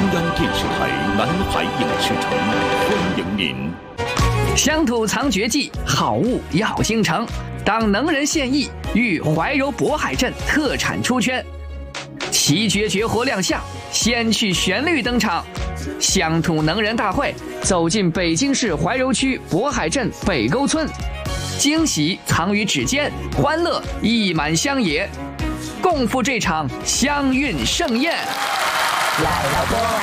央电视台南海影视城欢迎您。 乡土藏绝技，好物要精诚。当能人现役，遇怀柔渤海镇特产出圈，奇绝绝活亮相，仙趣旋律登场。乡土能人大会走进北京市怀柔区渤海镇北沟村，惊喜藏于指尖，欢乐溢满乡野，共赴这场乡运盛宴。 来到渤